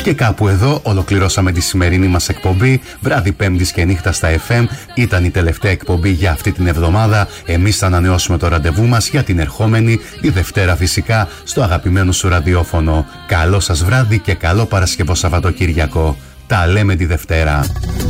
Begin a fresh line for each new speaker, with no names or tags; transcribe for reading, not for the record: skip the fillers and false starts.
Και κάπου εδώ ολοκληρώσαμε τη σημερινή μας εκπομπή. Βράδυ Πέμπτης και νύχτα στα FM. Ήταν η τελευταία εκπομπή για αυτή την εβδομάδα. Εμείς θα ανανεώσουμε το ραντεβού μας για την ερχόμενη, τη Δευτέρα φυσικά, στο αγαπημένο σου ραδιόφωνο. Καλό σας βράδυ και καλό Παρασκευό Σαββατοκύριακο. Τα λέμε τη Δευτέρα.